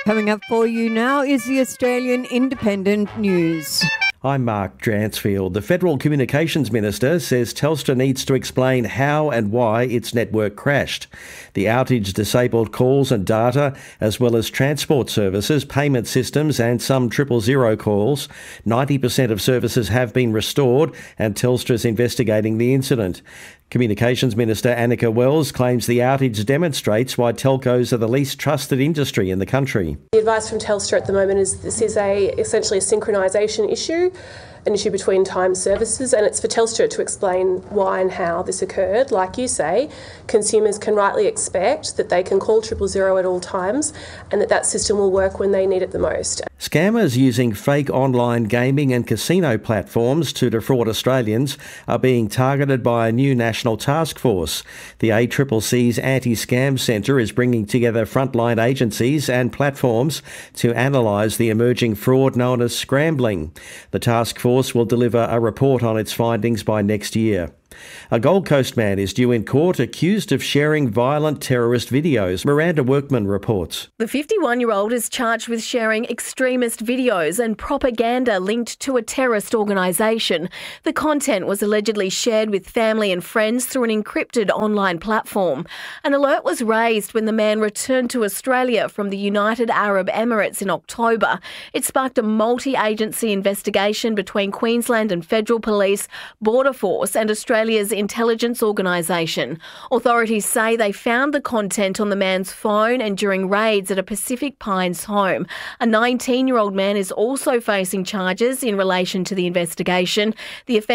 Coming up for you now is the Australian Independent News. I'm Mark Dransfield. The Federal Communications Minister says Telstra needs to explain how and why its network crashed. The outage disabled calls and data, as well as transport services, payment systems and some 000 calls. 90% of services have been restored and Telstra's investigating the incident. Communications Minister Annika Wells claims the outage demonstrates why telcos are the least trusted industry in the country. The advice from Telstra at the moment is this is essentially a synchronisation issue, an issue between time services, and it's for Telstra to explain why and how this occurred. Like you say, consumers can rightly expect that they can call 000 at all times and that system will work when they need it the most. Scammers using fake online gaming and casino platforms to defraud Australians are being targeted by a new national task force. The ACCC's Anti-Scam Centre is bringing together frontline agencies and platforms to analyse the emerging fraud known as scrambling. The task force will deliver a report on its findings by next year. A Gold Coast man is due in court accused of sharing violent terrorist videos. Miranda Workman reports. The 51-year-old is charged with sharing extremist videos and propaganda linked to a terrorist organisation. The content was allegedly shared with family and friends through an encrypted online platform. An alert was raised when the man returned to Australia from the United Arab Emirates in October. It sparked a multi-agency investigation between Queensland and Federal Police, Border Force and Australia's intelligence organisation. Authorities say they found the content on the man's phone and during raids at a Pacific Pines home. A 19-year-old man is also facing charges in relation to the investigation. The